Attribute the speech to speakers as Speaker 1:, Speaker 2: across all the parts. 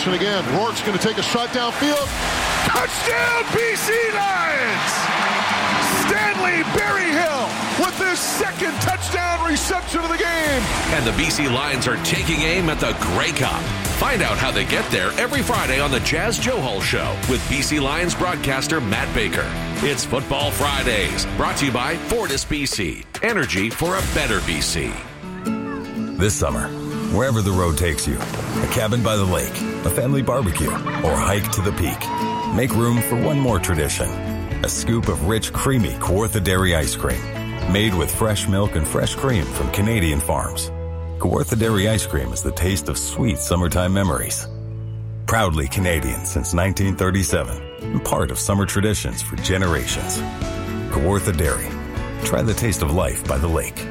Speaker 1: formation again. Rourke's going to take a shot downfield. Touchdown, BC Lions! Stanley Berryhill with his second touchdown reception of the game.
Speaker 2: And the BC Lions are taking aim at the Grey Cup. Find out how they get there every Friday on the Jazz Joe Hall Show with BC Lions broadcaster Matt Baker. It's Football Fridays, brought to you by Fortis BC. Energy for a better BC.
Speaker 3: This summer, wherever the road takes you, a cabin by the lake, a family barbecue, or hike to the peak, make room for one more tradition. A scoop of rich, creamy Kawartha Dairy ice cream, made with fresh milk and fresh cream from Canadian farms. Kawartha Dairy ice cream is the taste of sweet summertime memories. Proudly Canadian since 1937 and part of summer traditions for generations. Kawartha Dairy. Try the taste of life by the lake.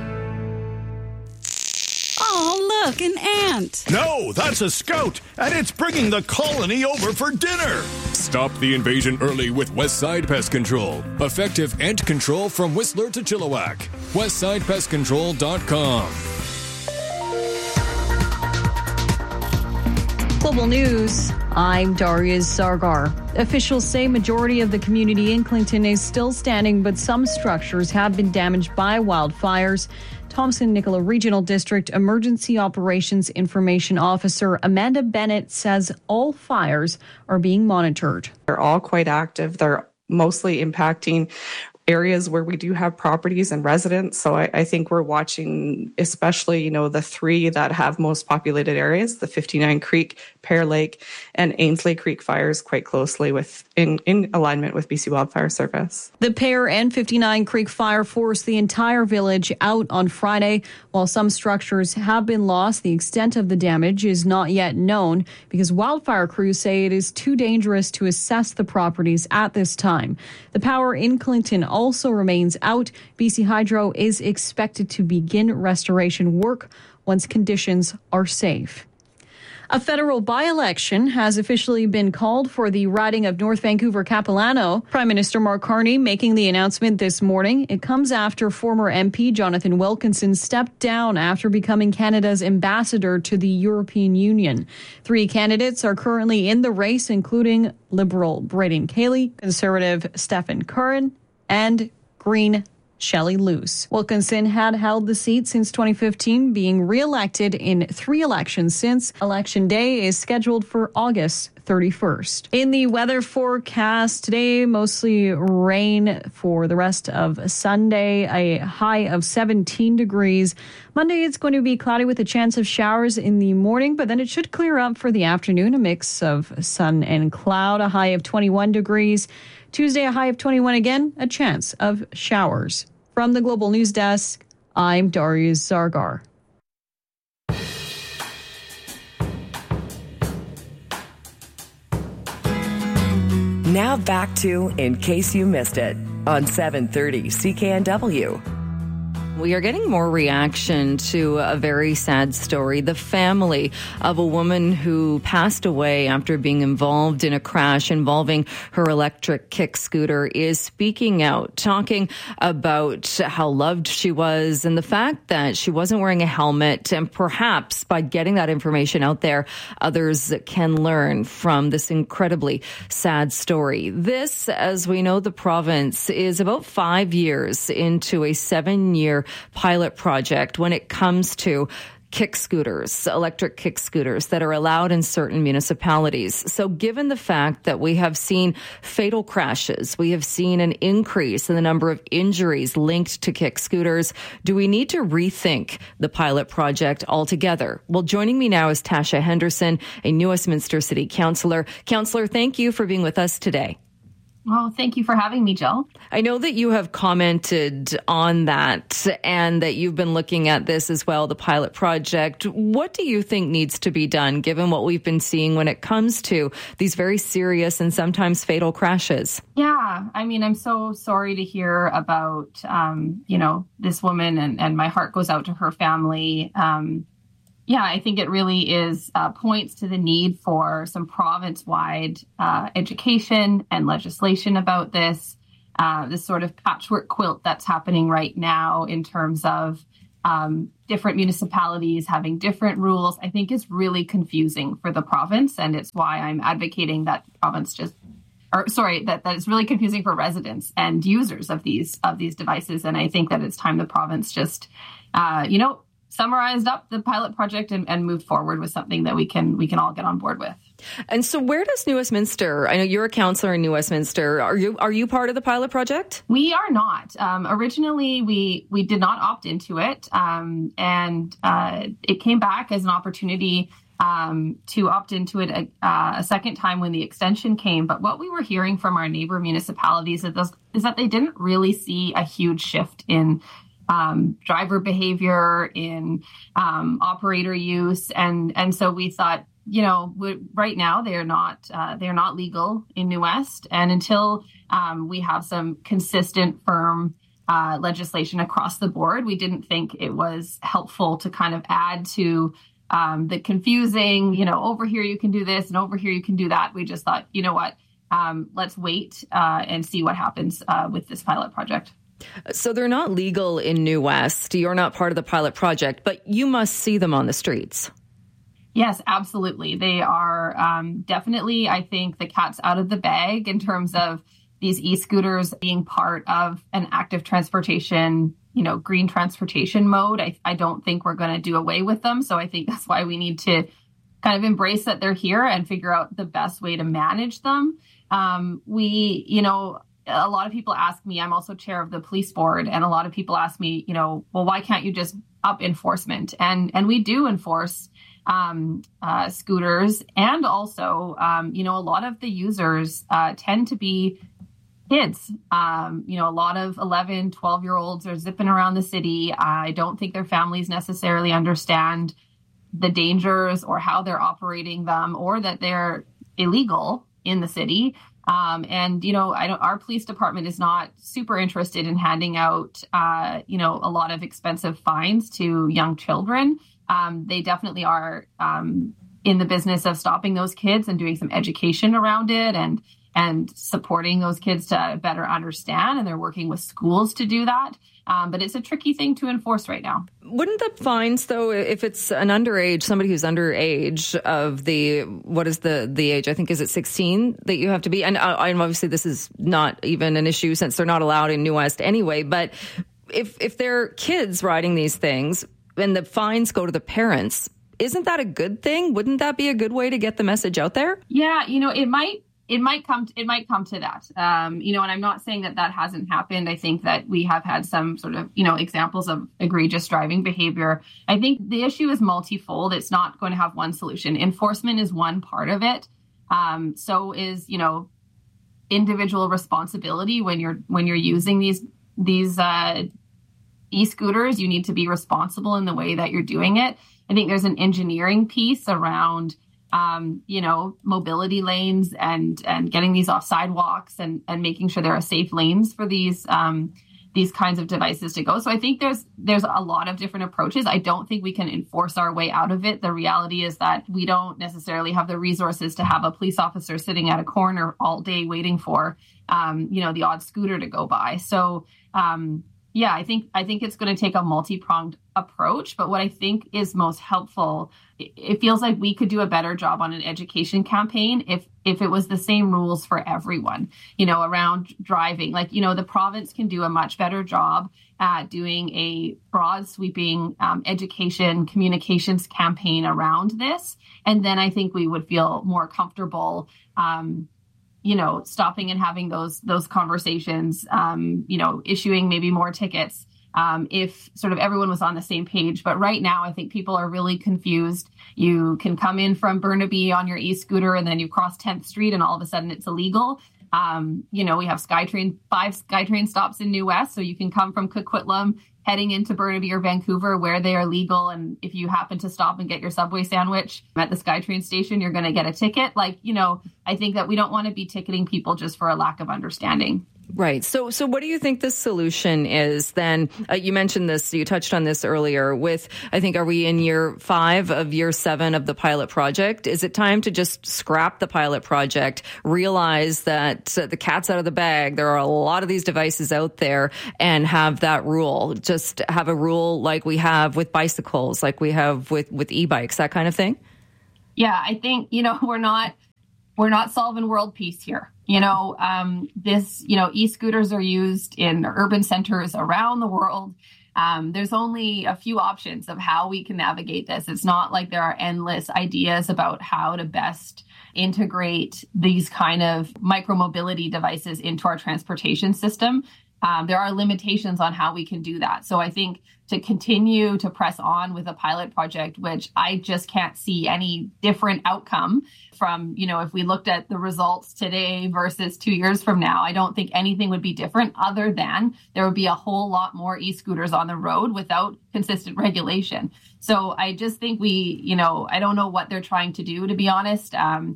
Speaker 4: Oh, look, an ant.
Speaker 5: No, that's a scout, and it's bringing the colony over for dinner.
Speaker 6: Stop the invasion early with Westside Pest Control. Effective ant control from Whistler to Chilliwack. WestsidePestControl.com.
Speaker 4: Global News, I'm Darius Sargar. Officials say majority of the community in Clinton is still standing, but some structures have been damaged by wildfires. Thompson-Nicola Regional District Emergency Operations Information Officer Amanda Bennett says all fires are being monitored.
Speaker 7: They're all quite active. They're mostly impacting areas where we do have properties and residents. So I think we're watching, especially, the three that have most populated areas, the 59 Creek, Pear Lake, and Ainsley Creek fires quite closely in alignment with BC Wildfire Service.
Speaker 4: The Pear and 59 Creek fire forced the entire village out on Friday. While some structures have been lost, the extent of the damage is not yet known because wildfire crews say it is too dangerous to assess the properties at this time. The power in Clinton also remains out. BC Hydro is expected to begin restoration work once conditions are safe. A federal by-election has officially been called for the riding of North Vancouver-Capilano. Prime Minister Mark Carney making the announcement this morning. It comes after former MP Jonathan Wilkinson stepped down after becoming Canada's ambassador to the European Union. 3 candidates are currently in the race, including Liberal Braden Cayley, Conservative Stephen Curran, and Green Shelley Luce. Wilkinson had held the seat since 2015, being re-elected in 3 elections since. Election day is scheduled for August 31st. In the weather forecast today, mostly rain for the rest of Sunday, a high of 17 degrees. Monday, it's going to be cloudy with a chance of showers in the morning, but then it should clear up for the afternoon, a mix of sun and cloud, a high of 21 degrees. Tuesday, a high of 21 again, a chance of showers. From the Global News Desk, I'm Darius Zargar.
Speaker 8: Now back to In Case You Missed It on 730 CKNW.
Speaker 9: We are getting more reaction to a very sad story. The family of a woman who passed away after being involved in a crash involving her electric kick scooter is speaking out, talking about how loved she was and the fact that she wasn't wearing a helmet. And perhaps by getting that information out there, others can learn from this incredibly sad story. This, as we know, the province is about 5 years into a 7-year pilot project when it comes to kick scooters, electric kick scooters that are allowed in certain municipalities. So given the fact that we have seen fatal crashes, we have seen an increase in the number of injuries linked to kick scooters, do we need to rethink the pilot project altogether? Well, joining me now is Tasha Henderson, a New Westminster City Councillor. Councillor, thank you for being with us today.
Speaker 10: Well, thank you for having me, Jill.
Speaker 9: I know that you have commented on that and that you've been looking at this as well, the pilot project. What do you think needs to be done given what we've been seeing when it comes to these very serious and sometimes fatal crashes?
Speaker 10: Yeah, I mean, I'm so sorry to hear about, this woman and my heart goes out to her family. Yeah, I think it really is points to the need for some province-wide education and legislation about this sort of patchwork quilt that's happening right now in terms of different municipalities having different rules, I think is really confusing for the province. And it's why I'm advocating that the province that is really confusing for residents and users of these devices. And I think that it's time the province just, summarized up the pilot project and moved forward with something that we can all get on board with.
Speaker 9: And so where does New Westminster, I know you're a councillor in New Westminster, are you part of the pilot project?
Speaker 10: We are not. Originally, we did not opt into it. And it came back as an opportunity to opt into it a second time when the extension came. But what we were hearing from our neighbor municipalities is that they didn't really see a huge shift in driver behavior, in operator use. And so we thought, right now they're not legal in New West. And until we have some consistent, firm legislation across the board, we didn't think it was helpful to kind of add to the confusing, over here you can do this and over here you can do that. We just thought, let's wait and see what happens with this pilot project.
Speaker 9: So they're not legal in New West. You're not part of the pilot project, but you must see them on the streets.
Speaker 10: Yes, absolutely. They are definitely, I think, the cat's out of the bag in terms of these e-scooters being part of an active transportation, green transportation mode. I don't think we're going to do away with them. So I think that's why we need to kind of embrace that they're here and figure out the best way to manage them. A lot of people ask me, I'm also chair of the police board, and a lot of people ask me, well, why can't you just up enforcement? And we do enforce scooters. And also, a lot of the users tend to be kids. A lot of 11, 12-year-olds are zipping around the city. I don't think their families necessarily understand the dangers or how they're operating them, or that they're illegal in the city. Our police department is not super interested in handing out, a lot of expensive fines to young children. They definitely are in the business of stopping those kids and doing some education around it and supporting those kids to better understand. And they're working with schools to do that. But it's a tricky thing to enforce right now.
Speaker 9: Wouldn't the fines, though, if it's an underage, somebody who's underage of what is the age? I think, is it 16 that you have to be? And obviously this is not even an issue since they're not allowed in New West anyway. But if they're kids riding these things and the fines go to the parents, isn't that a good thing? Wouldn't that be a good way to get the message out there?
Speaker 10: Yeah, it might come to that. And I'm not saying that hasn't happened. I think that we have had some sort of, examples of egregious driving behavior. I think the issue is multifold. It's not going to have one solution. Enforcement is one part of it. So is, individual responsibility when you're using these e-scooters. You need to be responsible in the way that you're doing it. I think there's an engineering piece around mobility lanes and getting these off sidewalks and making sure there are safe lanes for these kinds of devices to go. So I think there's a lot of different approaches. I don't think we can enforce our way out of it. The reality is that we don't necessarily have the resources to have a police officer sitting at a corner all day waiting for, the odd scooter to go by. So, I think it's going to take a multi-pronged approach. But what I think is most helpful, it feels like we could do a better job on an education campaign if it was the same rules for everyone, around driving. Like, the province can do a much better job at doing a broad sweeping education communications campaign around this. And then I think we would feel more comfortable stopping and having those conversations, issuing maybe more tickets, if sort of everyone was on the same page. But right now, I think people are really confused. You can come in from Burnaby on your e-scooter and then you cross 10th Street and all of a sudden it's illegal. We have 5 SkyTrain stops in New West. So you can come from Coquitlam heading into Burnaby or Vancouver where they are legal. And if you happen to stop and get your Subway sandwich at the SkyTrain station, you're going to get a ticket. I think that we don't want to be ticketing people just for a lack of understanding.
Speaker 9: Right. So what do you think the solution is then? You mentioned this, you touched on this earlier with, I think, are we in year 5 of year 7 of the pilot project? Is it time to just scrap the pilot project, realize that the cat's out of the bag, there are a lot of these devices out there, and have that rule? Just have a rule like we have with bicycles, like we have with e-bikes, that kind of thing?
Speaker 10: Yeah, I think, we're not solving world peace here. E-scooters are used in urban centers around the world. There's only a few options of how we can navigate this. It's not like there are endless ideas about how to best integrate these kind of micromobility devices into our transportation system. There are limitations on how we can do that. So I think to continue to press on with a pilot project, which I just can't see any different outcome from, if we looked at the results today versus 2 years from now, I don't think anything would be different other than there would be a whole lot more e-scooters on the road without consistent regulation. So I just think I don't know what they're trying to do, to be honest.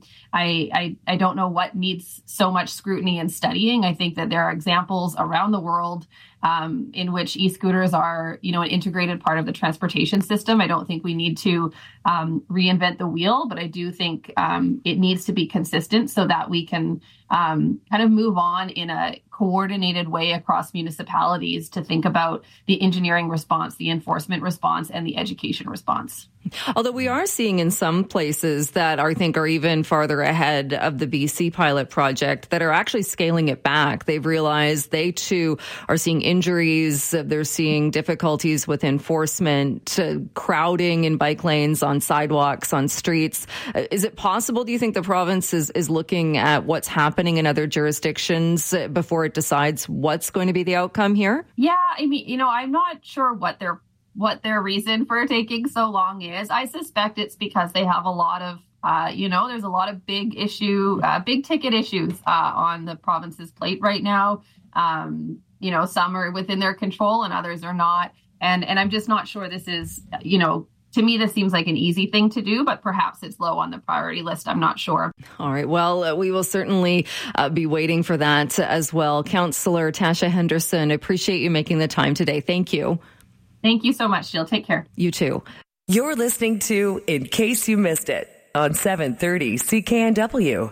Speaker 10: I don't know what needs so much scrutiny and studying. I think that there are examples around the world in which e-scooters are, an integrated part of the transportation system. I don't think we need to reinvent the wheel, but I do think it needs to be consistent so that we can kind of move on in a coordinated way across municipalities to think about the engineering response, the enforcement response, and the education response.
Speaker 9: Although we are seeing in some places that I think are even farther ahead of the BC pilot project that are actually scaling it back. They've realized they too are seeing injuries. They're seeing difficulties with enforcement, crowding in bike lanes, on sidewalks, on streets. Is it possible, do you think the province is looking at what's happening in other jurisdictions before it decides what's going to be the outcome here?
Speaker 10: Yeah, I mean, I'm not sure what their reason for taking so long is. I suspect it's because they have a lot of, there's a lot of big ticket issues on the province's plate right now. Some are within their control and others are not. And I'm just not sure this is, to me, this seems like an easy thing to do, but perhaps it's low on the priority list. I'm not sure.
Speaker 9: All right. Well, we will certainly be waiting for that as well. Councillor Tasha Henderson, appreciate you making the time today. Thank you.
Speaker 10: Thank you so much, Jill. Take care.
Speaker 9: You too.
Speaker 8: You're listening to In Case You Missed It on 730 CKNW.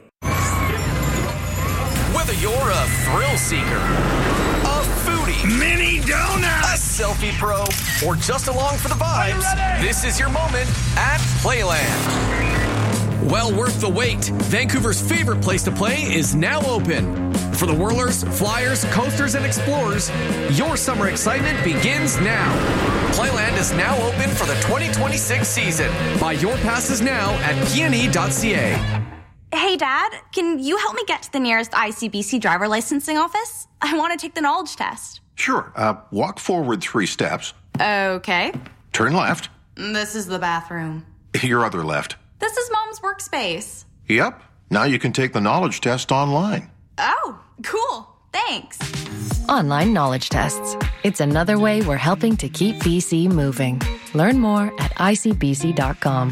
Speaker 11: Whether you're a thrill seeker, a foodie,
Speaker 5: mini donut,
Speaker 11: a selfie pro, or just along for the vibes, this is your moment at Playland. Well worth the wait. Vancouver's favorite place to play is now open. For the whirlers, flyers, coasters, and explorers, your summer excitement begins now. Playland is now open for the 2026 season. Buy your passes now at pne.ca.
Speaker 12: Hey, Dad, can you help me get to the nearest ICBC driver licensing office? I want to take the knowledge test.
Speaker 13: Sure. Walk forward 3 steps.
Speaker 12: Okay.
Speaker 13: Turn left.
Speaker 12: This is the bathroom.
Speaker 13: Your other left.
Speaker 12: This is Mom's workspace.
Speaker 13: Yep. Now you can take the knowledge test online.
Speaker 12: Oh, cool. Thanks.
Speaker 14: Online knowledge tests. It's another way we're helping to keep BC moving. Learn more at icbc.com.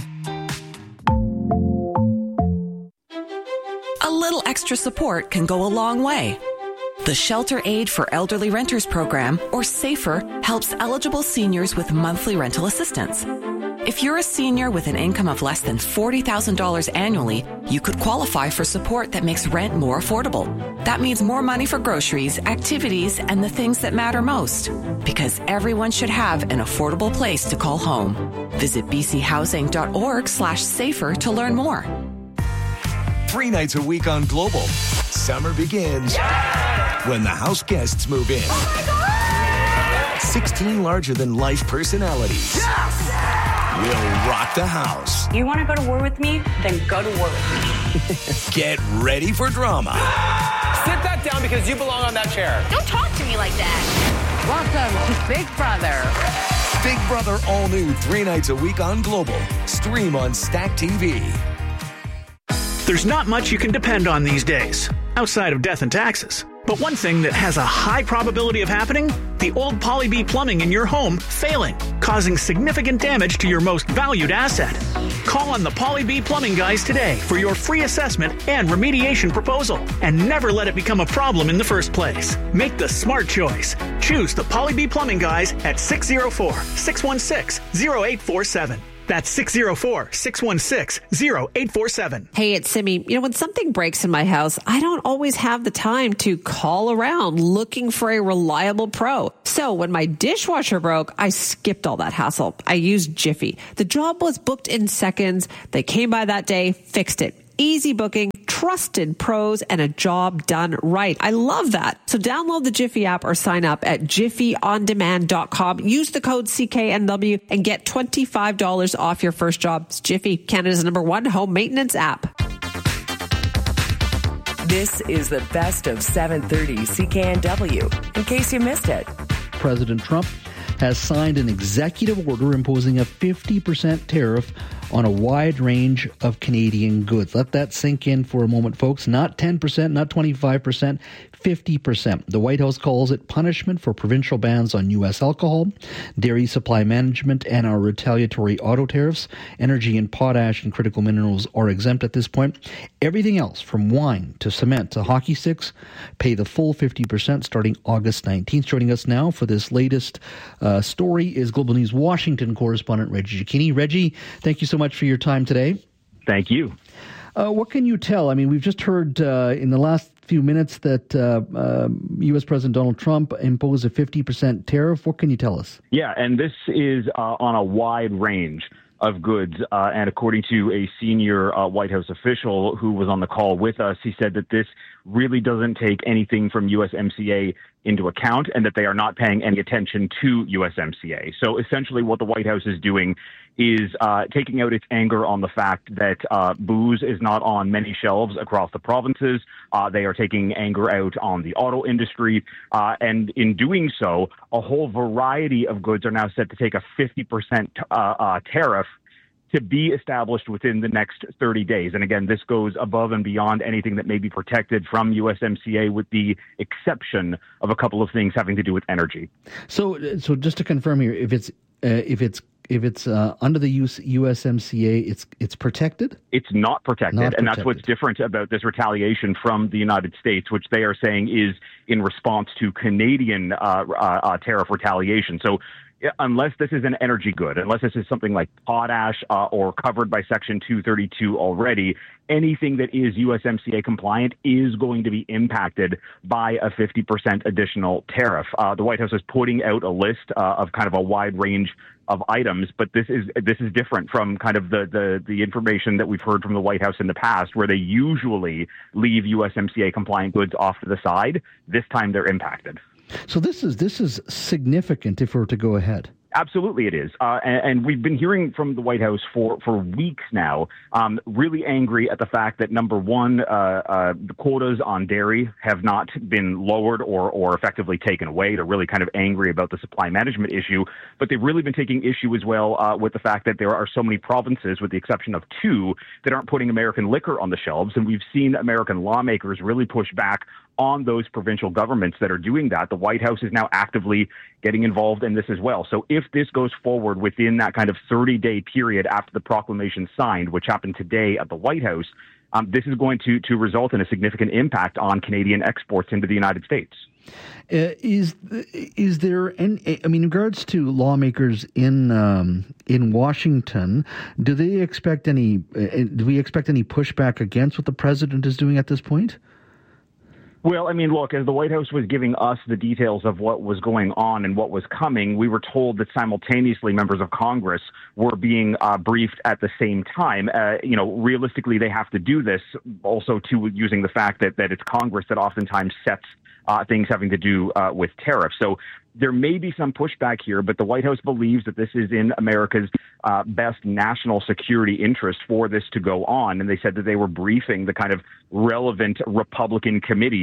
Speaker 15: A little extra support can go a long way. The Shelter Aid for Elderly Renters program, or SAFER, helps eligible seniors with monthly rental assistance. If you're a senior with an income of less than $40,000 annually, you could qualify for support that makes rent more affordable. That means more money for groceries, activities, and the things that matter most. Because everyone should have an affordable place to call home. Visit bchousing.org/safer to learn more.
Speaker 16: 3 nights a week on Global. Summer begins when the house guests move in.
Speaker 17: Oh my God!
Speaker 16: 16 larger-than-life personalities.
Speaker 17: Yes!
Speaker 16: Will rock the house.
Speaker 18: You want to go to war with me? Then go to war with me.
Speaker 16: Get ready for drama.
Speaker 19: Sit that down because you belong on that chair.
Speaker 12: Don't talk to me like that.
Speaker 18: Welcome to Big Brother.
Speaker 16: Big Brother all new 3 nights a week on Global. Stream on Stack TV.
Speaker 5: There's not much you can depend on these days, outside of death and taxes. But one thing that has a high probability of happening, the old Poly B plumbing in your home failing, causing significant damage to your most valued asset. Call on the Poly B plumbing guys today for your free assessment and remediation proposal, and never let it become a problem in the first place. Make the smart choice. Choose the Poly B plumbing guys at 604-616-0847. That's 604-616-0847.
Speaker 20: Hey, it's Simi. When something breaks in my house, I don't always have the time to call around looking for a reliable pro. So when my dishwasher broke, I skipped all that hassle. I used Jiffy. The job was booked in seconds. They came by that day, fixed it. Easy booking, trusted pros, and a job done right. I love that. So download the Jiffy app or sign up at jiffyondemand.com. Use the code CKNW and get $25 off your first job. It's Jiffy, Canada's #1 home maintenance app.
Speaker 8: This is the best of 730 CKNW, in case you missed it.
Speaker 21: President Trump has signed an executive order imposing a 50% tariff on a wide range of Canadian goods. Let that sink in for a moment, folks. Not 10%, not 25%, 50%. The White House calls it punishment for provincial bans on U.S. alcohol, dairy supply management, and our retaliatory auto tariffs. Energy and potash and critical minerals are exempt at this point. Everything else, from wine to cement to hockey sticks, pay the full 50% starting August 19th. Joining us now for this latest story is Global News Washington correspondent Reggie Cecchini. Reggie, thank you so much for your time today.
Speaker 22: Thank you.
Speaker 21: What can you tell? I mean, we've just heard in the last few minutes that U.S. President Donald Trump imposed a 50% tariff. What can you tell us?
Speaker 22: Yeah, and this is on a wide range of goods. And according to a senior White House official who was on the call with us, he said that this really doesn't take anything from USMCA into account and that they are not paying any attention to USMCA. So essentially what the White House is doing is taking out its anger on the fact that booze is not on many shelves across the provinces. They are taking anger out on the auto industry. And in doing so, a whole variety of goods are now set to take a 50% tariff to be established within the next 30 days. And again, this goes above and beyond anything that may be protected from USMCA, with the exception of a couple of things having to do with energy.
Speaker 21: So just to confirm here, if it's under the USMCA, it's protected?
Speaker 22: It's not protected. And that's what's different about this retaliation from the United States, which they are saying is in response to Canadian tariff retaliation. So unless this is an energy good, unless this is something like potash or covered by Section 232 already, anything that is USMCA compliant is going to be impacted by a 50% additional tariff. The White House is putting out a list of kind of a wide range of items, but this is different from kind of the information that we've heard from the White House in the past, where they usually leave USMCA compliant goods off to the side. This time they're impacted.
Speaker 21: So this is significant if we're to go ahead.
Speaker 22: Absolutely it is. And we've been hearing from the White House for weeks now, really angry at the fact that, number one, the quotas on dairy have not been lowered or effectively taken away. They're really kind of angry about the supply management issue. But they've really been taking issue as well with the fact that there are so many provinces, with the exception of 2, that aren't putting American liquor on the shelves. And we've seen American lawmakers really push back on those provincial governments that are doing that. The White House is now actively getting involved in this as well. So if this goes forward within that kind of 30-day period after the proclamation signed, which happened today at the White House, this is going to result in a significant impact on Canadian exports into the United States.
Speaker 21: Is there any, I mean, in regards to lawmakers in Washington, do we expect any pushback against what the president is doing at this point?
Speaker 22: Well, I mean, look, as the White House was giving us the details of what was going on and what was coming, we were told that simultaneously members of Congress were being briefed at the same time. Realistically, they have to do this also using the fact that it's Congress that oftentimes sets things having to do with tariffs. So there may be some pushback here, but the White House believes that this is in America's best national security interest for this to go on. And they said that they were briefing the kind of relevant Republican committees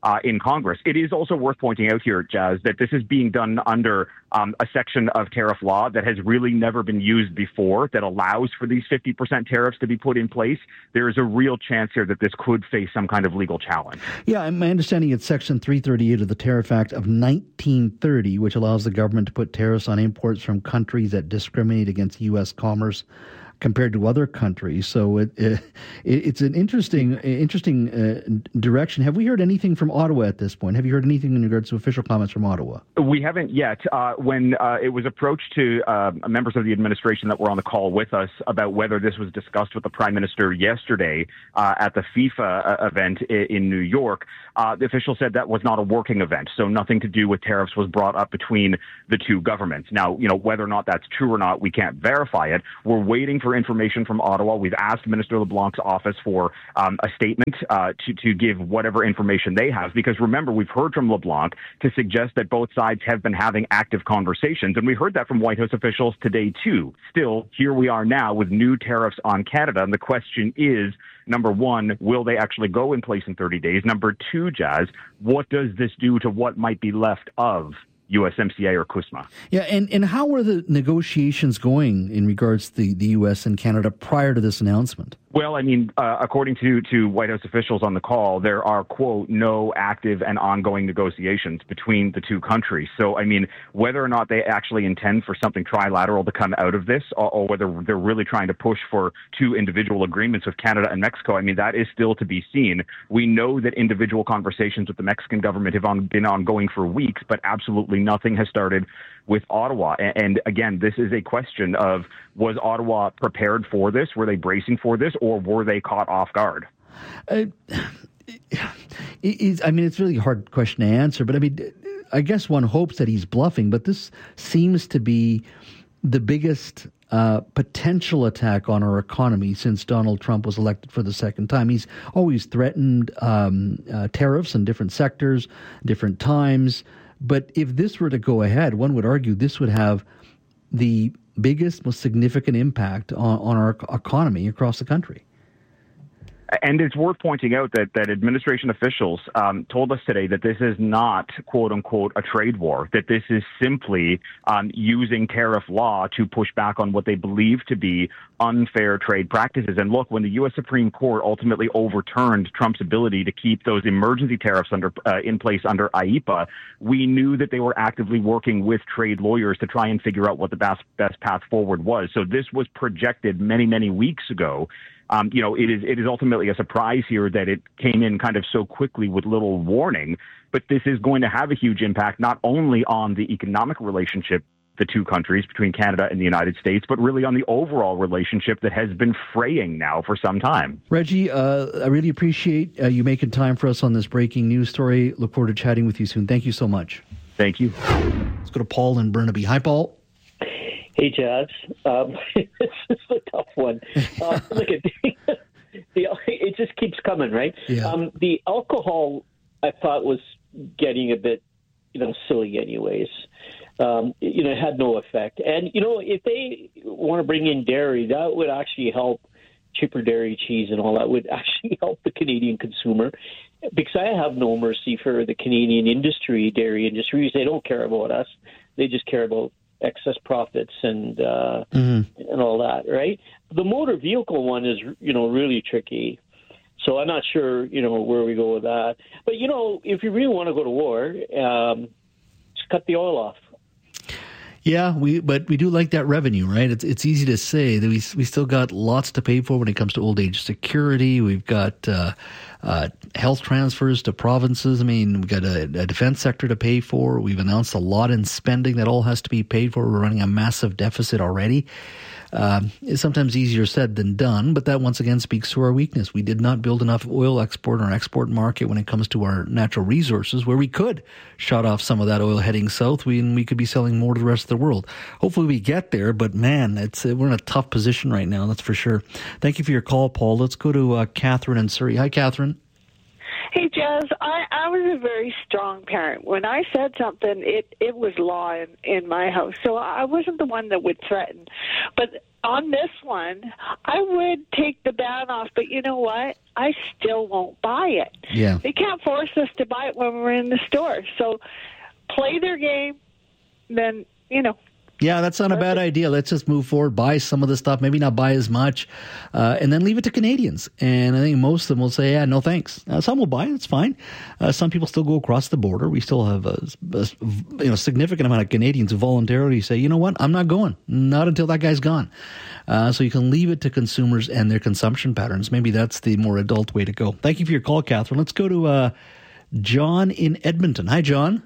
Speaker 22: in Congress. It is also worth pointing out here, Jazz, that this is being done under a section of tariff law that has really never been used before that allows for these 50% tariffs to be put in place. There is a real chance here that this could face some kind of legal challenge.
Speaker 21: Yeah, my understanding it's Section 338 of the Tariff Act of 1930, which allows the government to put tariffs on imports from countries that discriminate against U.S. commerce compared to other countries. So it's an interesting direction. Have we heard anything from Ottawa at this point? Have you heard anything in regards to official comments from Ottawa?
Speaker 22: We haven't yet. When it was approached to members of the administration that were on the call with us about whether this was discussed with the Prime Minister yesterday at the FIFA event in New York, the official said that was not a working event, so nothing to do with tariffs was brought up between the two governments. Now, whether or not that's true or not, we can't verify it. We're waiting for information from Ottawa. We've asked Minister LeBlanc's office for a statement to give whatever information they have, because remember, we've heard from LeBlanc to suggest that both sides have been having active conversations, and we heard that from White House officials today too. Still, here we are now with new tariffs on Canada, and the question is, number one, will they actually go in place in 30 days? Number two, Jazz, what does this do to what might be left of USMCA or CUSMA?
Speaker 21: Yeah, and how are the negotiations going in regards to the U.S. and Canada prior to this announcement?
Speaker 22: Well, I mean, according to White House officials on the call, there are, quote, no active and ongoing negotiations between the two countries. So, I mean, whether or not they actually intend for something trilateral to come out of this, or whether they're really trying to push for two individual agreements with Canada and Mexico, I mean, that is still to be seen. We know that individual conversations with the Mexican government have been ongoing for weeks, but absolutely nothing has started with Ottawa. And again, this is a question of, was Ottawa prepared for this? Were they bracing for this, or were they caught off guard?
Speaker 21: I mean, it's a really hard question to answer, but I mean, I guess one hopes that he's bluffing, but this seems to be the biggest potential attack on our economy since Donald Trump was elected for the second time. He's always threatened tariffs in different sectors, different times. But if this were to go ahead, one would argue this would have the biggest, most significant impact on our economy across the country.
Speaker 22: And it's worth pointing out that administration officials told us today that this is not, quote unquote, a trade war, that this is simply using tariff law to push back on what they believe to be unfair trade practices. And look, when the U.S. Supreme Court ultimately overturned Trump's ability to keep those emergency tariffs in place under IEEPA, we knew that they were actively working with trade lawyers to try and figure out what the best path forward was. So this was projected many, many weeks ago. It is ultimately a surprise here that it came in kind of so quickly with little warning, but this is going to have a huge impact not only on the economic relationship, the two countries between Canada and the United States, but really on the overall relationship that has been fraying now for some time.
Speaker 21: Reggie, I really appreciate you making time for us on this breaking news story. Look forward to chatting with you soon. Thank you so much.
Speaker 22: Thank you.
Speaker 21: Let's go to Paul in Burnaby. Hi, Paul.
Speaker 1: Hey, Jazz. This is a tough one. Look at it just keeps coming, right?
Speaker 21: Yeah.
Speaker 1: The alcohol, I thought, was getting a bit, silly anyways. It had no effect. And, if they want to bring in dairy, that would actually help. Cheaper dairy, cheese, and all that would actually help the Canadian consumer, because I have no mercy for the Canadian dairy industry. They don't care about us. They just care about excess profits and all that, right? The motor vehicle one is, really tricky. So I'm not sure, where we go with that. But, if you really want to go to war, just cut the oil off.
Speaker 21: Yeah, but we do like that revenue, right? It's easy to say that we still got lots to pay for when it comes to old age security. We've got health transfers to provinces. I mean, we've got a defense sector to pay for. We've announced a lot in spending that all has to be paid for. We're running a massive deficit already. It's sometimes easier said than done, but that once again speaks to our weakness. We did not build enough oil export in our export market when it comes to our natural resources, where we could shut off some of that oil heading south. We could be selling more to the rest of the world. Hopefully we get there, but man, we're in a tough position right now, that's for sure. Thank you for your call, Paul. Let's go to Catherine in Surrey. Hi, Catherine.
Speaker 2: Hey, Jazz, I was a very strong parent. When I said something, it was law in my house. So I wasn't the one that would threaten. But on this one, I would take the ban off, but you know what? I still won't buy it.
Speaker 21: Yeah.
Speaker 2: They can't force us to buy it when we're in the store. So play their game, then,
Speaker 21: Yeah, that's not a bad idea. Let's just move forward, buy some of the stuff, maybe not buy as much, and then leave it to Canadians. And I think most of them will say, yeah, no thanks. Some will buy it, it's fine. Some people still go across the border. We still have a significant amount of Canadians who voluntarily say, you know what, I'm not going. Not until that guy's gone. So you can leave it to consumers and their consumption patterns. Maybe that's the more adult way to go. Thank you for your call, Catherine. Let's go to John in Edmonton. Hi, John.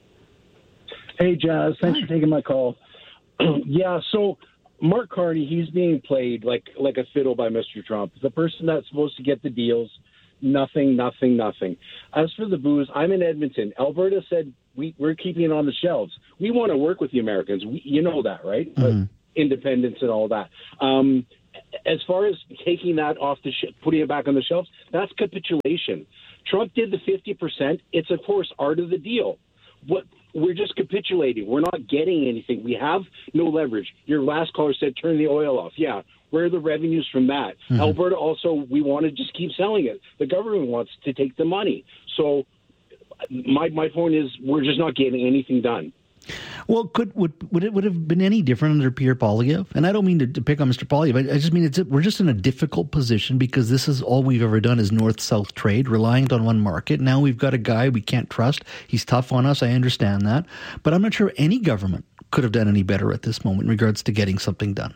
Speaker 3: Hey, Jazz. Thanks for taking my call. Yeah, so Mark Carney, he's being played like a fiddle by Mr. Trump. The person that's supposed to get the deals, nothing. As for the booze, I'm in Edmonton. Alberta said we're keeping it on the shelves. We want to work with the Americans. You know that, right?
Speaker 21: Mm-hmm.
Speaker 3: Independence and all that. As far as taking that off putting it back on the shelves, that's capitulation. Trump did the 50%. It's, of course, art of the deal. We're just capitulating. We're not getting anything. We have no leverage. Your last caller said turn the oil off. Yeah, where are the revenues from that? Mm-hmm. Alberta also, we want to just keep selling it. The government wants to take the money. So my point is we're just not getting anything done.
Speaker 21: Well, would it have been any different under Pierre Poilievre? And I don't mean to pick on Mr. Poilievre. I just mean we're just in a difficult position because this is all we've ever done is north-south trade, reliant on one market. Now we've got a guy we can't trust. He's tough on us. I understand that. But I'm not sure any government could have done any better at this moment in regards to getting something done.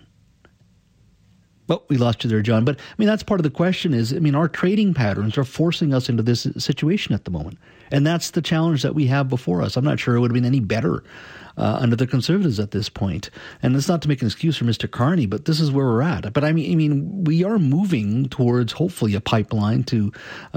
Speaker 21: Well, we lost you there, John. But, that's part of the question is, our trading patterns are forcing us into this situation at the moment. And that's the challenge that we have before us. I'm not sure it would have been any better under the Conservatives at this point. And it's not to make an excuse for Mr. Carney, but this is where we're at. But we are moving towards hopefully a pipeline to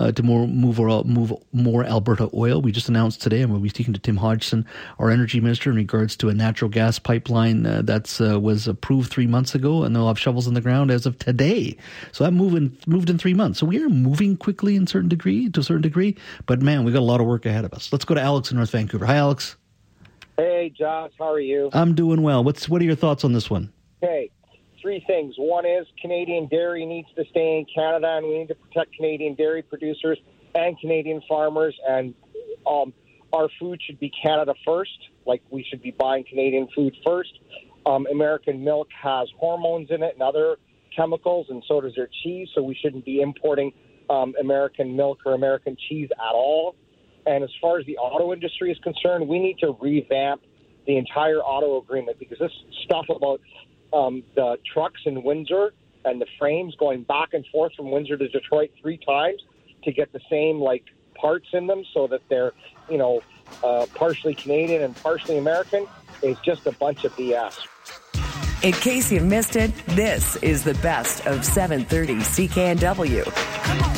Speaker 21: move more Alberta oil. We just announced today, and we'll be speaking to Tim Hodgson, our energy minister, in regards to a natural gas pipeline that was approved 3 months ago, and they'll have shovels in the ground as of today. So that moved in 3 months. So we are moving quickly to a certain degree. But man, we got a lot of work ahead of us. Let's go to Alex in North Vancouver. Hi, Alex.
Speaker 6: Hey, Josh, how are you?
Speaker 21: I'm doing well. What are your thoughts on this one?
Speaker 6: Okay, 3 things. One is Canadian dairy needs to stay in Canada, and we need to protect Canadian dairy producers and Canadian farmers, and our food should be Canada first. Like, we should be buying Canadian food first. American milk has hormones in it and other chemicals, and so does their cheese, so we shouldn't be importing American milk or American cheese at all. And as far as the auto industry is concerned, we need to revamp the entire auto agreement, because this stuff about the trucks in Windsor and the frames going back and forth from Windsor to Detroit 3 times to get the same parts in them so that they're partially Canadian and partially American is just a bunch of BS.
Speaker 8: In case you missed it, this is the best of 730 CKNW.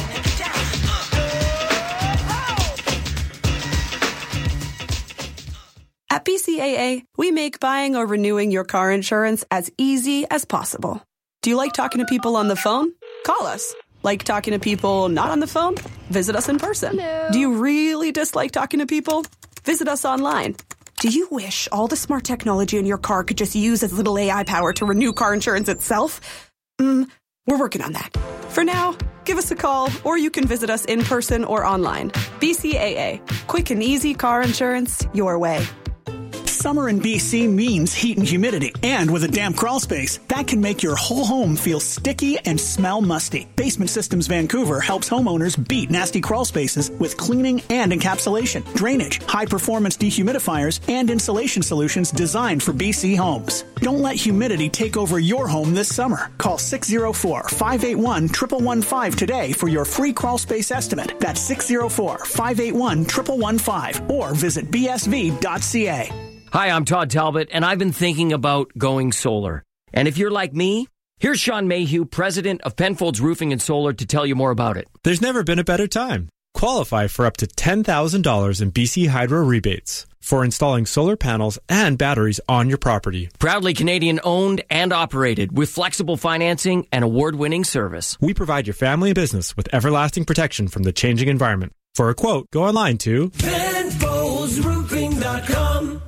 Speaker 23: At BCAA, we make buying or renewing your car insurance as easy as possible. Do you like talking to people on the phone? Call us. Like talking to people not on the phone? Visit us in person.
Speaker 24: Hello.
Speaker 23: Do you really dislike talking to people? Visit us online. Do you wish all the smart technology in your car could just use as little AI power to renew car insurance itself? We're working on that. For now, give us a call, or you can visit us in person or online. BCAA. Quick and easy car insurance your way.
Speaker 5: Summer in BC means heat and humidity. And with a damp crawl space, that can make your whole home feel sticky and smell musty. Basement Systems Vancouver helps homeowners beat nasty crawl spaces with cleaning and encapsulation, drainage, high-performance dehumidifiers, and insulation solutions designed for BC homes. Don't let humidity take over your home this summer. Call 604-581-1115 today for your free crawl space estimate. That's 604-581-1115 or visit bsv.ca.
Speaker 25: Hi, I'm Todd Talbot, and I've been thinking about going solar. And if you're like me, here's Sean Mayhew, president of Penfolds Roofing and Solar, to tell you more about it.
Speaker 26: There's never been a better time. Qualify for up to $10,000 in BC Hydro rebates for installing solar panels and batteries on your property.
Speaker 25: Proudly Canadian owned and operated with flexible financing and award-winning service.
Speaker 26: We provide your family and business with everlasting protection from the changing environment. For a quote, go online to
Speaker 27: PenfoldsRoofing.com.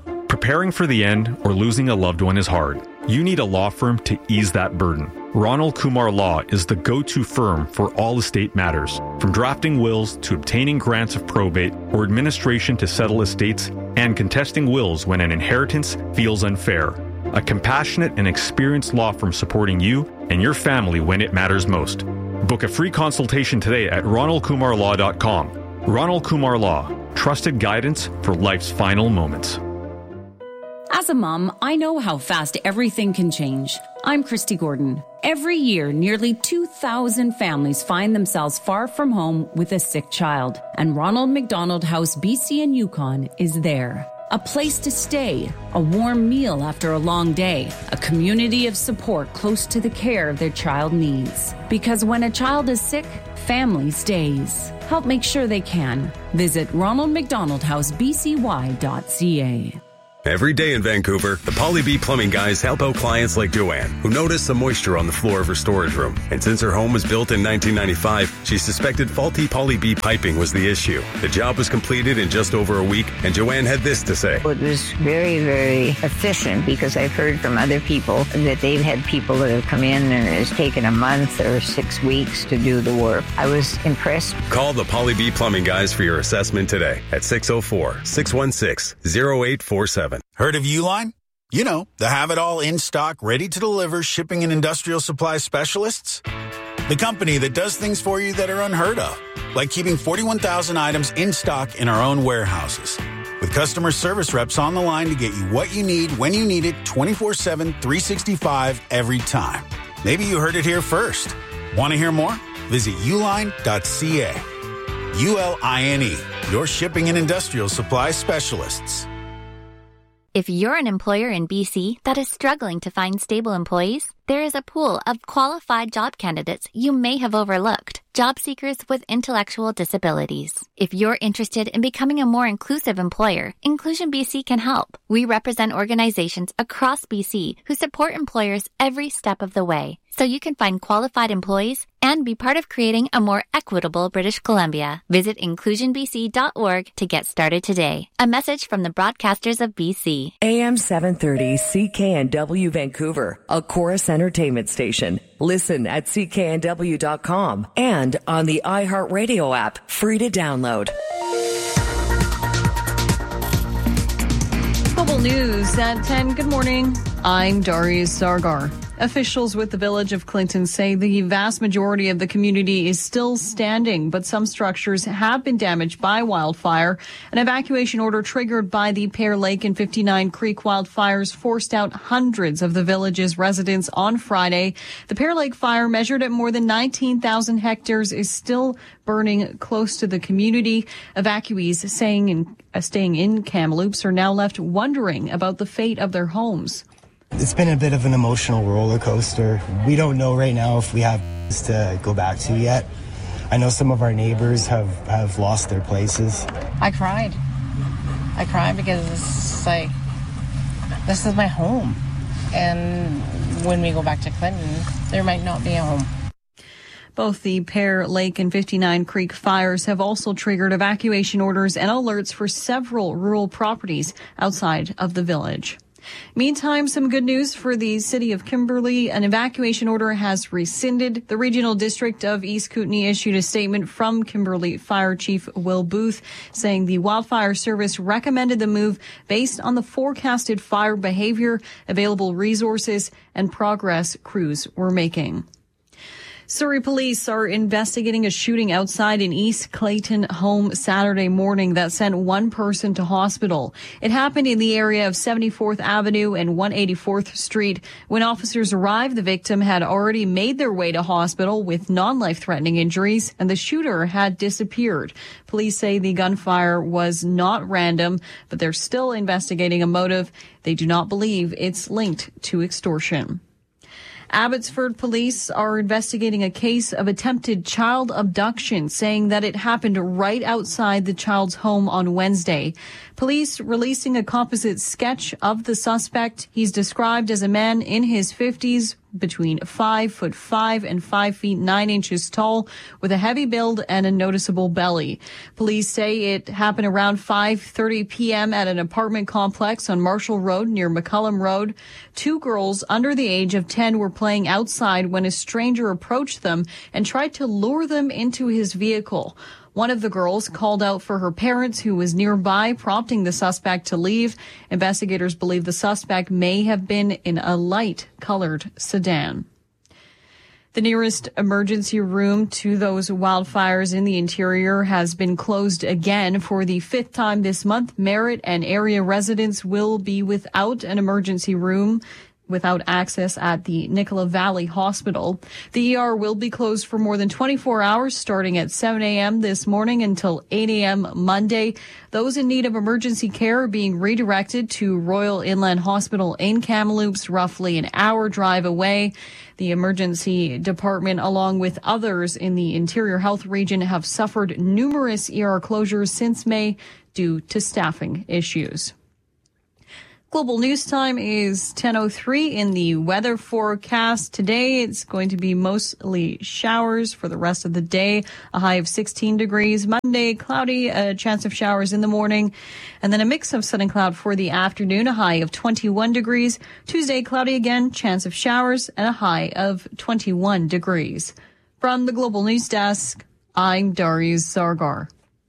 Speaker 4: Preparing for the end or losing a loved one is hard. You need a law firm to ease that burden. Ronald Kumar Law is the go-to firm for all estate matters, from drafting wills to obtaining grants of probate or administration to settle estates and contesting wills when an inheritance feels unfair. A compassionate and experienced law firm supporting you and your family when it matters most. Book a free consultation today at ronaldkumarlaw.com. Ronald Kumar Law, trusted guidance for life's final moments.
Speaker 7: As a mom, I know how fast everything can change. I'm Christy Gordon. Every year, nearly 2,000 families find themselves far from home with a sick child. And Ronald McDonald House BC and Yukon is there. A place to stay, a warm meal after a long day, a community of support close to the care their child needs. Because when a child is sick, family stays. Help make sure they can. Visit ronaldmcdonaldhousebcy.ca.
Speaker 9: Every day in Vancouver, the Poly B Plumbing guys help out clients like Joanne, who noticed some moisture on the floor of her storage room. And since her home was built in 1995, she suspected faulty Poly B piping was the issue. The job was completed in just over a week, and Joanne had this to say.
Speaker 10: It was very, very efficient because I've heard from other people that they've had people that have come in and it's taken a month or 6 weeks to do the work. I was impressed.
Speaker 9: Call the Poly B Plumbing guys for your assessment today at 604-616-0847.
Speaker 11: Heard of Uline? You know, the have-it-all in-stock, ready-to-deliver shipping and industrial supply specialists. The company that does things for you that are unheard of, like keeping 41,000 items in stock in our own warehouses. With customer service reps on the line to get you what you need when you need it 24/7, 365 every time. Maybe you heard it here first. Want to hear more? Visit uline.ca. ULINE, your shipping and industrial supply specialists.
Speaker 24: If you're an employer in BC that is struggling to find stable employees, there is a pool of qualified job candidates you may have overlooked. Job seekers with intellectual disabilities. If you're interested in becoming a more inclusive employer, Inclusion BC can help. We represent organizations across BC who support employers every step of the way, so you can find qualified employees and be part of creating a more equitable British Columbia. Visit inclusionbc.org to get started today. A message from the broadcasters of BC.
Speaker 8: AM 730 CKNW Vancouver, a Chorus Entertainment station. Listen at cknw.com and on the iHeartRadio app, free to download.
Speaker 27: Global News at 10. Good morning. I'm Darius Sargar. Officials with the village of Clinton say the vast majority of the community is still standing, but some structures have been damaged by wildfire. An evacuation order triggered by the Pear Lake and 59 Creek wildfires forced out hundreds of the village's residents on Friday. The Pear Lake fire, measured at more than 19,000 hectares, is still burning close to the community. Evacuees staying in Kamloops are now left wondering about the fate of their homes.
Speaker 28: It's been a bit of an emotional roller coaster. We don't know right now if we have to go back to yet. I know some of our neighbors have lost their places.
Speaker 29: I cried because it's like, this is my home. And when we go back to Clinton, there might not be a home.
Speaker 27: Both the Pear Lake and 59 Creek fires have also triggered evacuation orders and alerts for several rural properties outside of the village. Meantime, some good news for the city of Kimberley. An evacuation order has rescinded. The regional district of East Kootenay issued a statement from Kimberley Fire Chief Will Booth saying the wildfire service recommended the move based on the forecasted fire behavior, available resources, and progress crews were making. Surrey police are investigating a shooting outside an East Clayton home Saturday morning that sent one person to hospital. It happened in the area of 74th Avenue and 184th Street. When officers arrived, the victim had already made their way to hospital with non-life-threatening injuries, and the shooter had disappeared. Police say the gunfire was not random, but they're still investigating a motive. They do not believe it's linked to extortion. Abbotsford police are investigating a case of attempted child abduction, saying that it happened right outside the child's home on Wednesday. Police releasing a composite sketch of the suspect. He's described as a man in his 50s, between 5'5" and 5 feet 9 inches tall, with a heavy build and a noticeable belly. Police say it happened around 5:30 p.m. at an apartment complex on Marshall Road near McCullum Road. 2 girls under the age of 10 were playing outside when a stranger approached them and tried to lure them into his vehicle. One of the girls called out for her parents, who was nearby, prompting the suspect to leave. Investigators believe the suspect may have been in a light-colored sedan. The nearest emergency room to those wildfires in the interior has been closed again for the 5th time this month. Merritt and area residents will be without an emergency room, without access at the Nicola Valley Hospital. The ER will be closed for more than 24 hours, starting at 7 a.m. this morning until 8 a.m. Monday. Those in need of emergency care are being redirected to Royal Inland Hospital in Kamloops, roughly an hour drive away. The emergency department, along with others in the Interior Health region, have suffered numerous ER closures since May due to staffing issues. Global News Time is 10:03 in the weather forecast. Today, it's going to be mostly showers for the rest of the day, a high of 16 degrees. Monday, cloudy, a chance of showers in the morning, and then a mix of sun and cloud for the afternoon, a high of 21 degrees. Tuesday, cloudy again, chance of showers, and a high of 21 degrees. From the Global News Desk, I'm Darius Zargar.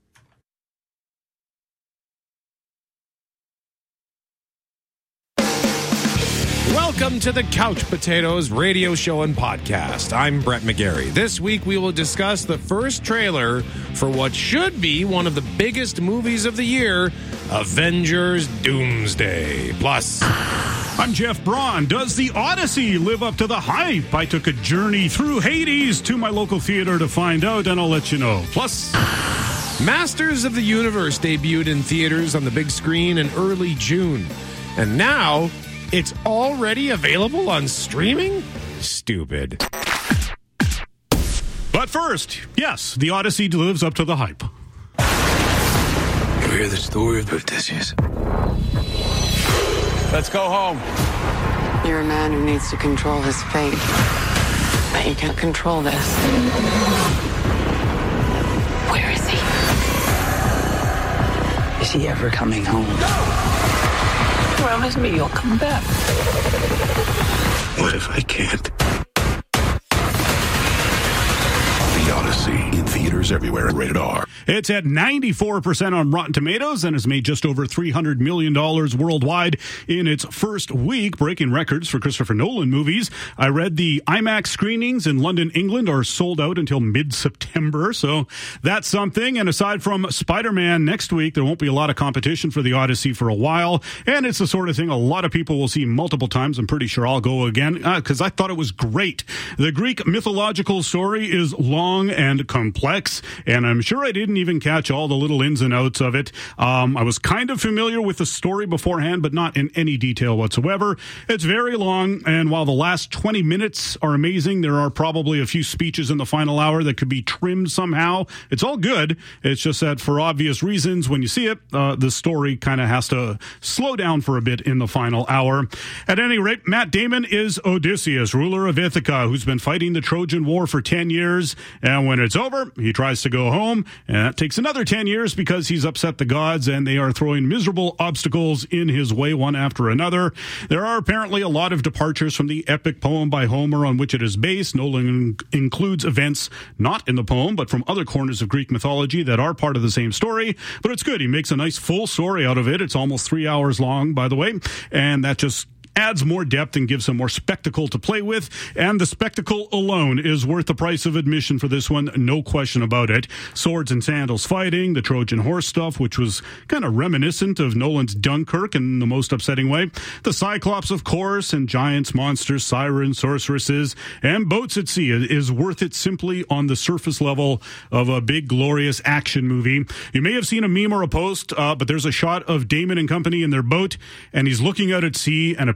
Speaker 12: Welcome to the Couch Potatoes radio show and podcast. I'm Brett McGarry. This week we will discuss the first trailer for what should be one of the biggest movies of the year, Avengers Doomsday. Plus,
Speaker 13: I'm Jeff Braun. Does the Odyssey live up to the hype? I took a journey through Hades to my local theater to find out, and I'll let you know. Plus,
Speaker 12: Masters of the Universe debuted in theaters on the big screen in early June. And now it's already available on streaming? Stupid.
Speaker 13: But first, yes, the Odyssey lives up to the hype.
Speaker 14: You hear the story of Odysseus?
Speaker 15: Let's go home.
Speaker 16: You're a man who needs to control his fate. But you can't control this. Where is he? Is he ever coming home? Promise me you'll come back.
Speaker 14: What if I can't? The Odyssey, in theaters everywhere, rated R.
Speaker 13: It's at 94% on Rotten Tomatoes and has made just over $300 million worldwide in its first week, breaking records for Christopher Nolan movies. I read the IMAX screenings in London, England are sold out until mid-September, so that's something. And aside from Spider-Man next week, there won't be a lot of competition for the Odyssey for a while, and it's the sort of thing a lot of people will see multiple times. I'm pretty sure I'll go again because I thought it was great. The Greek mythological story is long and complex, and I'm sure I didn't even catch all the little ins and outs of it. I was kind of familiar with the story beforehand, but not in any detail whatsoever. It's very long, and while the last 20 minutes are amazing, there are probably a few speeches in the final hour that could be trimmed somehow. It's all good. It's just that for obvious reasons, when you see it, the story kind of has to slow down for a bit in the final hour. At any rate, Matt Damon is Odysseus, ruler of Ithaca, who's been fighting the Trojan War for 10 years, and when it's over, he tries to go home, and that takes another 10 years because he's upset the gods and they are throwing miserable obstacles in his way one after another. There are apparently a lot of departures from the epic poem by Homer on which it is based. Nolan includes events not in the poem but from other corners of Greek mythology that are part of the same story, but it's good. He makes a nice full story out of it. It's almost 3 hours long, by the way, and that just adds more depth and gives some more spectacle to play with, and the spectacle alone is worth the price of admission for this one, no question about it. Swords and sandals fighting, the Trojan horse stuff, which was kind of reminiscent of Nolan's Dunkirk in the most upsetting way, the Cyclops, of course, and giants, monsters, sirens, sorceresses, and boats at sea is worth it simply on the surface level of a big, glorious action movie. You may have seen a meme or a post, but there's a shot of Damon and company in their boat, and he's looking out at sea, and apparently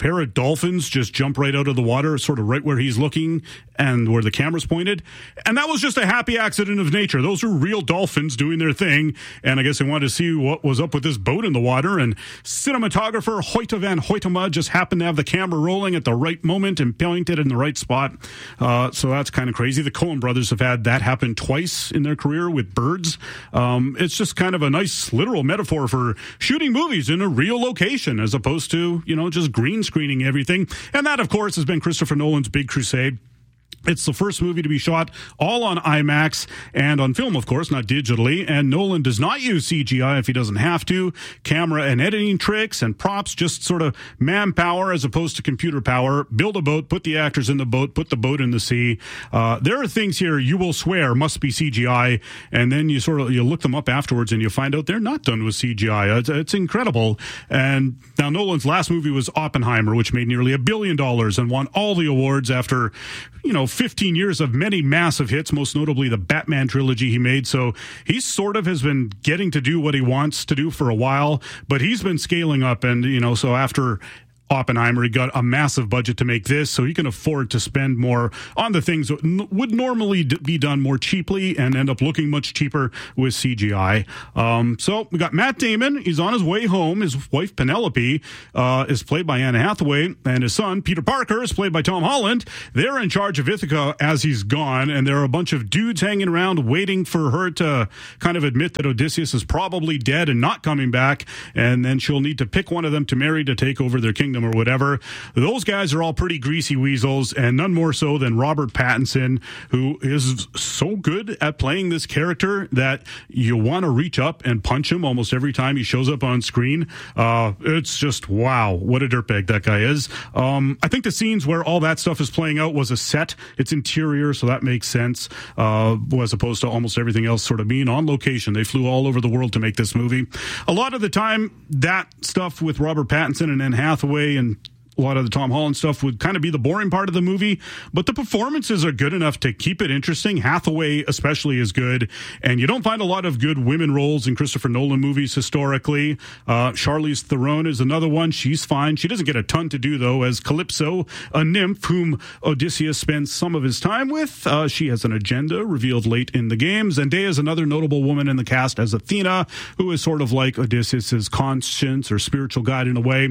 Speaker 13: pair of dolphins just jump right out of the water, sort of right where he's looking and where the camera's pointed. And that was just a happy accident of nature. Those are real dolphins doing their thing. And I guess they wanted to see what was up with this boat in the water. And cinematographer Hoyte van Hoytema just happened to have the camera rolling at the right moment and pointed in the right spot. So that's kind of crazy. The Coen brothers have had that happen twice in their career with birds. It's just kind of a nice literal metaphor for shooting movies in a real location as opposed to, just green screening everything. And that, of course, has been Christopher Nolan's big crusade. It's the first movie to be shot all on IMAX and on film, of course, not digitally. And Nolan does not use CGI if he doesn't have to. Camera and editing tricks and props, just sort of manpower as opposed to computer power. Build a boat, put the actors in the boat, put the boat in the sea. There are things here you will swear must be CGI. And then you look them up afterwards and you find out they're not done with CGI. It's incredible. And now Nolan's last movie was Oppenheimer, which made nearly $1 billion and won all the awards after 15 years of many massive hits, most notably the Batman trilogy he made. So he sort of has been getting to do what he wants to do for a while, but he's been scaling up. And, so after Oppenheimer, he got a massive budget to make this, so he can afford to spend more on the things that would normally be done more cheaply and end up looking much cheaper with CGI. So we got Matt Damon. He's on his way home. His wife, Penelope, is played by Anne Hathaway, and his son, Peter Parker, is played by Tom Holland. They're in charge of Ithaca as he's gone, and there are a bunch of dudes hanging around waiting for her to kind of admit that Odysseus is probably dead and not coming back, and then she'll need to pick one of them to marry to take over their kingdom or whatever. Those guys are all pretty greasy weasels, and none more so than Robert Pattinson, who is so good at playing this character that you want to reach up and punch him almost every time he shows up on screen. It's just, wow, what a dirtbag that guy is. I think the scenes where all that stuff is playing out was a set. It's interior, so that makes sense, as opposed to almost everything else sort of being on location. They flew all over the world to make this movie. A lot of the time, that stuff with Robert Pattinson and Anne Hathaway and a lot of the Tom Holland stuff would kind of be the boring part of the movie, but the performances are good enough to keep it interesting. Hathaway especially is good, and you don't find a lot of good women roles in Christopher Nolan movies historically. Charlize Theron is another one. She's fine. She doesn't get a ton to do, though, as Calypso, a nymph whom Odysseus spends some of his time with. She has an agenda revealed late in the game. Zendaya is another notable woman in the cast as Athena, who is sort of like Odysseus's conscience or spiritual guide in a way.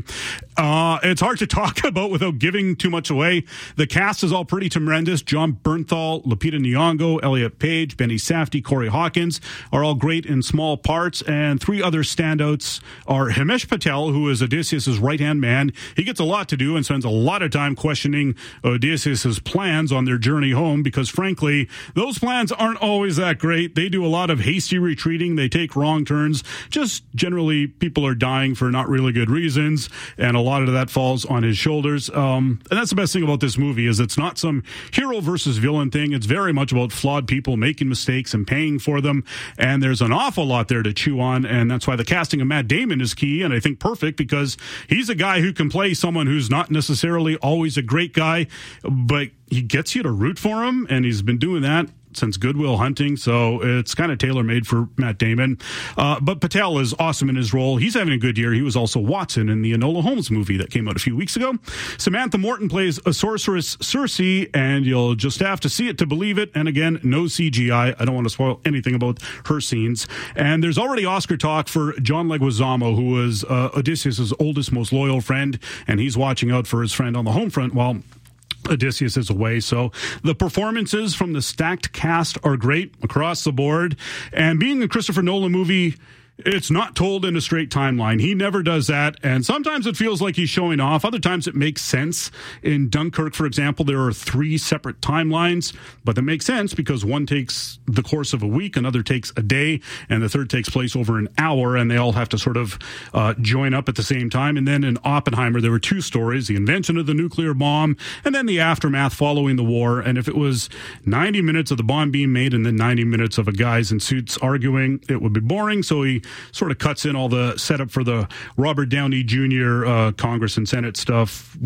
Speaker 13: It's hard to talk about without giving too much away. The cast is all pretty tremendous. John Bernthal, Lupita Nyong'o, Elliot Page, Benny Safdie, Corey Hawkins are all great in small parts, and three other standouts are Himesh Patel, who is Odysseus' right-hand man. He gets a lot to do and spends a lot of time questioning Odysseus' plans on their journey home because, frankly, those plans aren't always that great. They do a lot of hasty retreating. They take wrong turns. Just generally, people are dying for not really good reasons, and a lot of that falls on his shoulders. And that's the best thing about this movie is it's not some hero versus villain thing. It's very much about flawed people making mistakes and paying for them. And there's an awful lot there to chew on. And that's why the casting of Matt Damon is key. And I think perfect because he's a guy who can play someone who's not necessarily always a great guy, but he gets you to root for him. And he's been doing that since Good Will Hunting, so it's kind of tailor-made for Matt Damon. But Patel is awesome in his role. He's having a good year. He was also Watson in the Enola Holmes movie that came out a few weeks ago. Samantha Morton plays a sorceress Circe, and you'll just have to see it to believe it. And again, no CGI. I don't want to spoil anything about her scenes. And there's already Oscar talk for John Leguizamo, who was Odysseus' oldest, most loyal friend, and he's watching out for his friend on the home front while Odysseus is away. So the performances from the stacked cast are great across the board. And being a Christopher Nolan movie, it's not told in a straight timeline. He never does that. And sometimes it feels like he's showing off. Other times it makes sense. In Dunkirk, for example, there are 3 separate timelines, but that makes sense because one takes the course of a week, another takes a day, and the third takes place over an hour, and they all have to sort of join up at the same time. And then in Oppenheimer, there were 2 stories, the invention of the nuclear bomb, and then the aftermath following the war. And if it was 90 minutes of the bomb being made and then 90 minutes of a guys in suits arguing, it would be boring. So he sort of cuts in all the setup for the Robert Downey Jr. Congress and Senate stuff with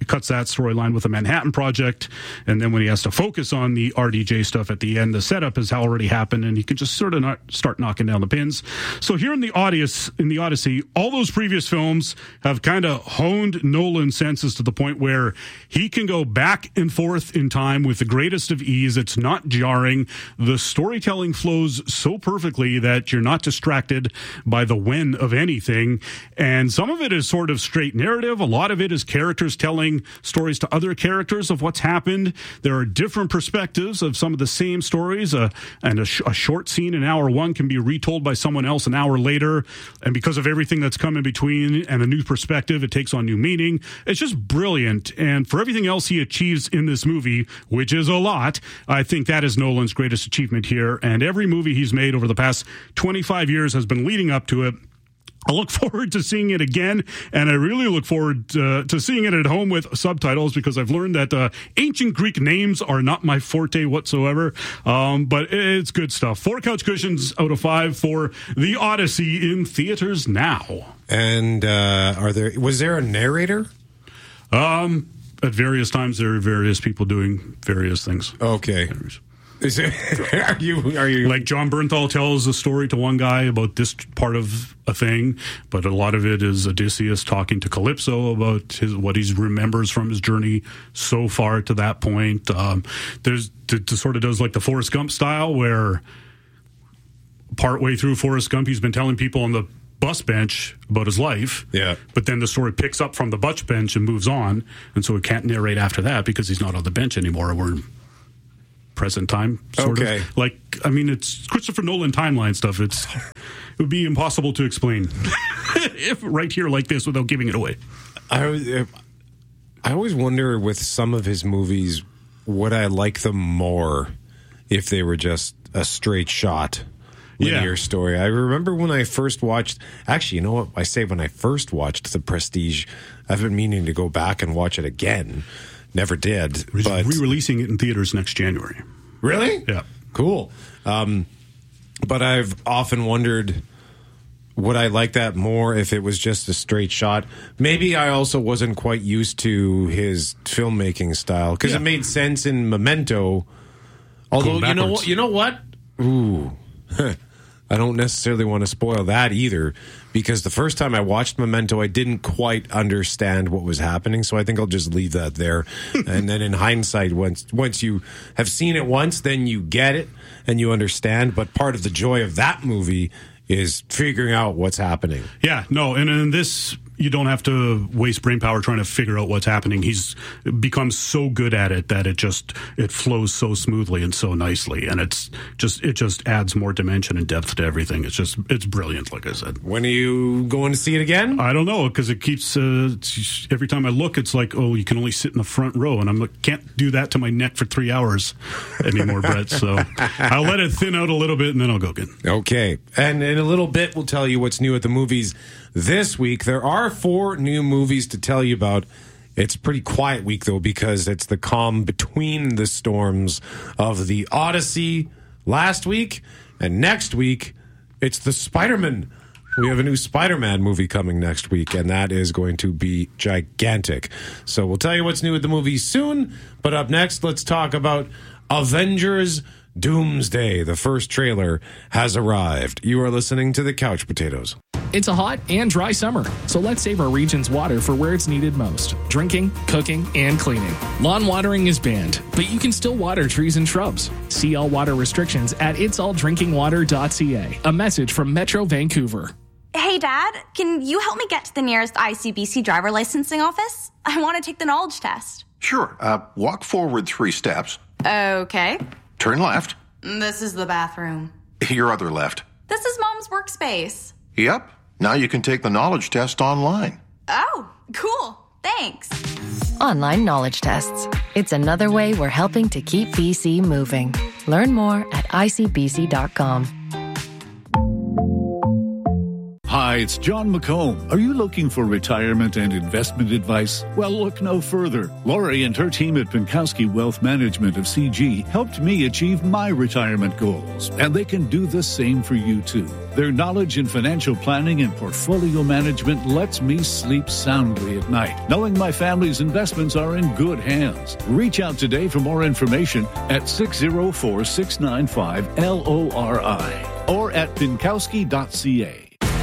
Speaker 13: cuts that storyline with the Manhattan Project, and then when he has to focus on the RDJ stuff at the end, the setup has already happened, and he can just sort of start knocking down the pins. So here in the Odyssey, all those previous films have kind of honed Nolan's senses to the point where he can go back and forth in time with the greatest of ease. It's not jarring. The storytelling flows so perfectly that you're not distracted by the when of anything. And some of it is sort of straight narrative. A lot of it is characters telling stories to other characters of what's happened. There are different perspectives of some of the same stories. And a short scene in hour one can be retold by someone else an hour later. And because of everything that's come in between and a new perspective, it takes on new meaning. It's just brilliant. And for everything else he achieves in this movie, which is a lot, I think that is Nolan's greatest achievement here. And every movie he's made over the past 25 years has been leading up to it. I look forward to seeing it again, and I really look forward to seeing it at home with subtitles, because I've learned that ancient Greek names are not my forte whatsoever, but it's good stuff. 4 couch cushions out of 5 for The Odyssey in theaters now.
Speaker 12: And was there a narrator?
Speaker 13: At various times, there are various people doing various things.
Speaker 12: Okay. Is it, are you
Speaker 13: like John Bernthal tells a story to one guy about this part of a thing, but a lot of it is Odysseus talking to Calypso about what he remembers from his journey so far to that point. There's sort of does like the Forrest Gump style, where partway through Forrest Gump, he's been telling people on the bus bench about his life, but then the story picks up from the bus bench and moves on, and so it can't narrate after that because he's not on the bench anymore. We're in present time, sort of. Like, I mean, it's Christopher Nolan timeline stuff. It would be impossible to explain if right here like this without giving it away.
Speaker 12: I always wonder with some of his movies, would I like them more if they were just a straight shot linear story? I remember when I first watched, actually, you know what? I say when I first watched The Prestige, I've been meaning to go back and watch it again. Never did. But
Speaker 13: re-releasing it in theaters next January.
Speaker 12: Really?
Speaker 13: Yeah.
Speaker 12: Cool. But I've often wondered, would I like that more if it was just a straight shot? Maybe I also wasn't quite used to his filmmaking style, because it made sense in Memento. Although, you know what? Ooh. I don't necessarily want to spoil that either, because the first time I watched Memento, I didn't quite understand what was happening, so I think I'll just leave that there. And then in hindsight, once you have seen it once, then you get it and you understand. But part of the joy of that movie is figuring out what's happening.
Speaker 13: Yeah, no, and in this, you don't have to waste brain power trying to figure out what's happening. He's become so good at it that it flows so smoothly and so nicely, and it just adds more dimension and depth to everything. It's brilliant, like I said.
Speaker 12: When are you going to see it again?
Speaker 13: I don't know, because it keeps every time I look, it's like, oh, you can only sit in the front row, and I'm like, can't do that to my neck for 3 hours anymore, Brett. So I'll let it thin out a little bit, and then I'll go again.
Speaker 12: Okay, and in a little bit, we'll tell you what's new at the movies this week. There are 4 new movies to tell you about. It's a pretty quiet week, though, because it's the calm between the storms of The Odyssey last week. And next week, it's the Spider-Man. We have a new Spider-Man movie coming next week, and that is going to be gigantic. So we'll tell you what's new at the movies soon. But up next, let's talk about Avengers Doomsday. The first trailer has arrived. You are listening to The Couch Potatoes.
Speaker 1: It's a hot and dry summer, so let's save our region's water for where it's needed most: drinking, cooking, and cleaning. Lawn watering is banned, but you can still water trees and shrubs. See all water restrictions at itsalldrinkingwater.ca. A message from Metro Vancouver.
Speaker 2: Hey, Dad, can you help me get to the nearest ICBC driver licensing office? I want to take the knowledge test.
Speaker 14: Sure. Walk forward 3 steps.
Speaker 2: Okay.
Speaker 14: Turn left.
Speaker 2: This is the bathroom.
Speaker 14: Your other left.
Speaker 2: This is Mom's workspace.
Speaker 14: Yep. Now you can take the knowledge test online.
Speaker 2: Oh, cool. Thanks.
Speaker 3: Online knowledge tests. It's another way we're helping to keep BC moving. Learn more at icbc.com.
Speaker 15: Hi,
Speaker 6: Hi, it's John McComb. Are you looking for retirement and investment advice? Well, look no further. Lori and her team at Pinkowski Wealth Management of CG helped me achieve my retirement goals, and they can do the same for you too. Their knowledge in financial planning and portfolio management lets me sleep soundly at night, knowing my family's investments are in good hands. Reach out today for more information at 604-695-LORI or at pinkowski.ca.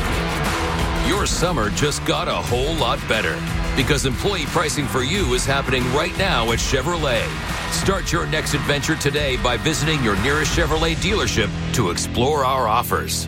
Speaker 15: Your summer just got a whole lot better because employee pricing for you is happening right now at Chevrolet. Start your next adventure today by visiting your nearest Chevrolet dealership to explore our offers.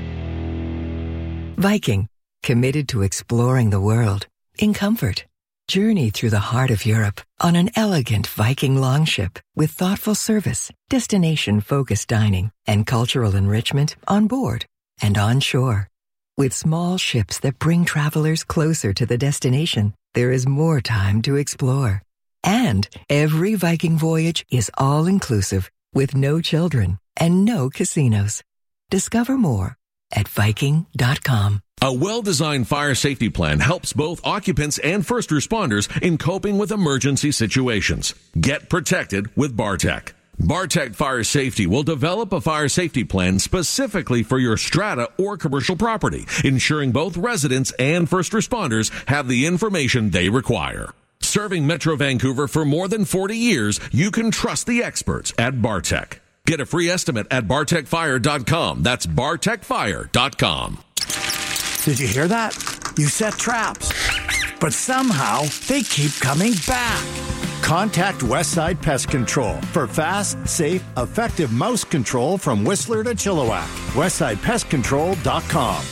Speaker 17: Viking, committed to exploring the world in comfort. Journey through the heart of Europe on an elegant Viking longship with thoughtful service, destination-focused dining, and cultural enrichment on board and on shore. With small ships that bring travelers closer to the destination, there is more time to explore. And every Viking voyage is all-inclusive with no children and no casinos. Discover more at Viking.com.
Speaker 18: A well-designed fire safety plan helps both occupants and first responders in coping with emergency situations. Get protected with Bartec. Bartec Fire Safety will develop a fire safety plan specifically for your strata or commercial property, ensuring both residents and first responders have the information they require. Serving Metro Vancouver for more than 40 years, you can trust the experts at Bartec. Get a free estimate at bartecfire.com. That's bartecfire.com.
Speaker 19: Did you hear that? You set traps, but somehow they keep coming back. Contact Westside Pest Control for fast, safe, effective mouse control from Whistler to Chilliwack. WestsidePestControl.com.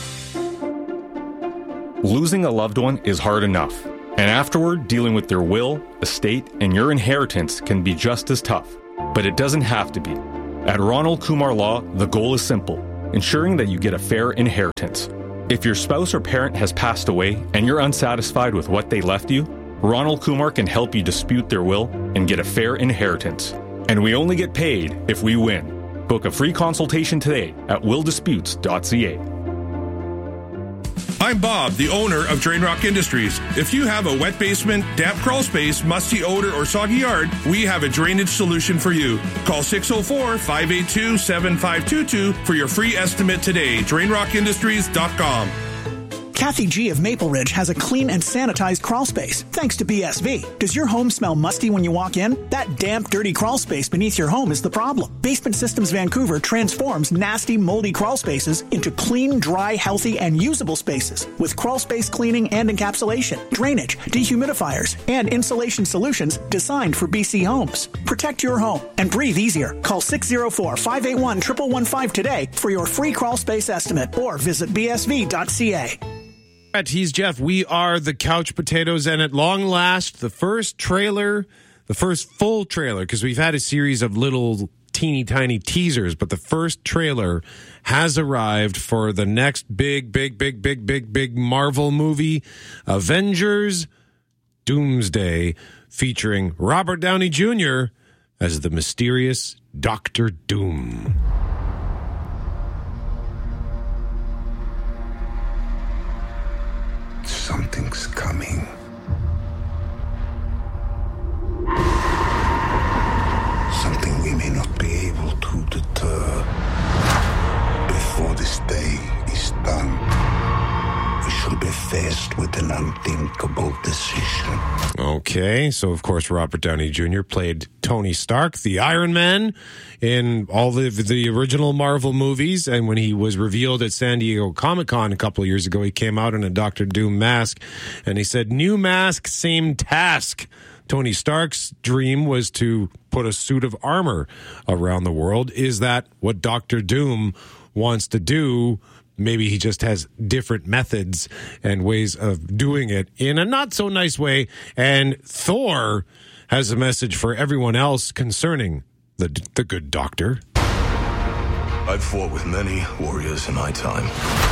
Speaker 4: Losing a loved one is hard enough, and afterward, dealing with their will, estate, and your inheritance can be just as tough. But it doesn't have to be. At Ronald Kumar Law, the goal is simple: ensuring that you get a fair inheritance. If your spouse or parent has passed away and you're unsatisfied with what they left you, Ronald Kumar can help you dispute their will and get a fair inheritance. And we only get paid if we win. Book a free consultation today at willdisputes.ca.
Speaker 20: I'm Bob, the owner of Drain Rock Industries. If you have a wet basement, damp crawl space, musty odor, or soggy yard, we have a drainage solution for you. Call 604-582-7522 for your free estimate today. DrainRockIndustries.com.
Speaker 21: Kathy G. of Maple Ridge has a clean and sanitized crawl space, thanks to BSV. Does your home smell musty when you walk in? That damp, dirty crawl space beneath your home is the problem. Basement Systems Vancouver transforms nasty, moldy crawl spaces into clean, dry, healthy, and usable spaces with crawl space cleaning and encapsulation, drainage, dehumidifiers, and insulation solutions designed for BC homes. Protect your home and breathe easier. Call 604-581-1115 today for your free crawl space estimate or visit bsv.ca.
Speaker 12: He's Jeff. We are the Couch Potatoes, and at long last, the first full trailer, because we've had a series of little teeny tiny teasers, but the first trailer has arrived for the next big Marvel movie, Avengers Doomsday, featuring Robert Downey Jr. as the mysterious Dr. Doom.
Speaker 14: Something's coming. Something we may not be able to deter. Before this day is done, we shall be faced with an unthinkable decision.
Speaker 12: Okay, so of course Robert Downey Jr. played Tony Stark, the Iron Man, in all the original Marvel movies, and when he was revealed at San Diego Comic-Con a couple of years ago, he came out in a Dr. Doom mask, and he said, "New mask, same task." Tony Stark's dream was to put a suit of armor around the world. Is that what Dr. Doom wants to do? Maybe he just has different methods and ways of doing it in a not so nice way. And Thor has a message for everyone else concerning the good doctor.
Speaker 14: I've fought with many warriors in my time.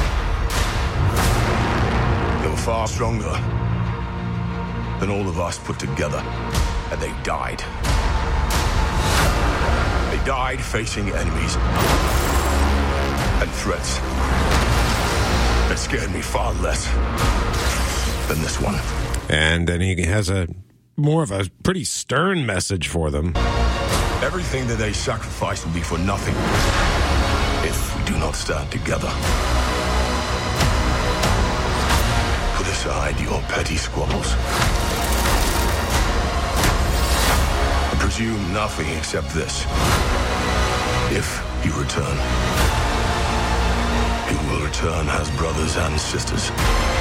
Speaker 14: They were far stronger than all of us put together. And they died. They died facing enemies and threats that scared me far less than this one.
Speaker 12: And then he has more of a pretty stern message for them.
Speaker 14: Everything that they sacrifice will be for nothing if we do not stand together. Put aside your petty squabbles. And presume nothing except this. If you return, you will return as brothers and sisters.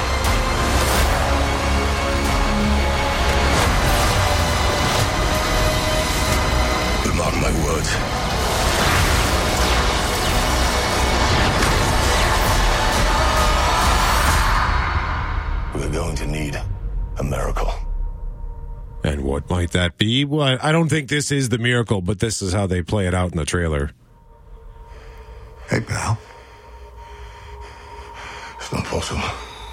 Speaker 14: Mark my words. We're going to need a miracle.
Speaker 12: And what might that be? Well, I don't think this is the miracle, but this is how they play it out in the trailer.
Speaker 14: Hey, pal. It's not possible.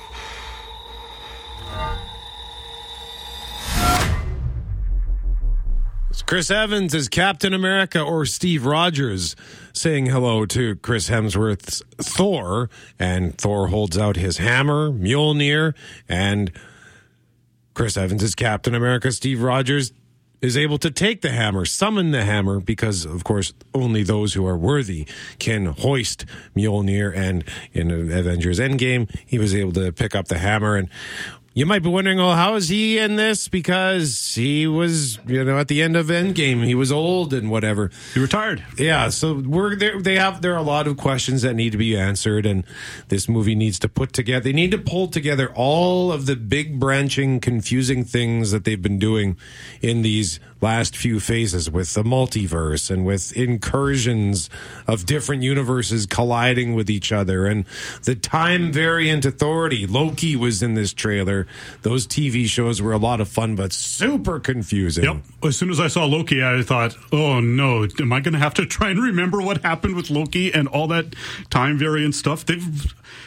Speaker 12: Chris Evans as Captain America, or Steve Rogers saying hello to Chris Hemsworth's Thor, and Thor holds out his hammer, Mjolnir, and Chris Evans as Captain America, Steve Rogers is able to take the hammer, summon the hammer, because, of course, only those who are worthy can hoist Mjolnir, and in Avengers Endgame, he was able to pick up the hammer. And you might be wondering, oh, how is he in this? Because he was, at the end of Endgame, he was old and whatever.
Speaker 13: He retired.
Speaker 12: Yeah, so there are a lot of questions that need to be answered, and this movie needs to they need to pull together all of the big branching, confusing things that they've been doing in these last few phases with the multiverse and with incursions of different universes colliding with each other, and the time variant authority. Loki was in this trailer. Those TV shows were a lot of fun, but super confusing.
Speaker 13: Yep. As soon as I saw Loki, I thought, oh no, am I going to have to try and remember what happened with Loki and all that time variant stuff?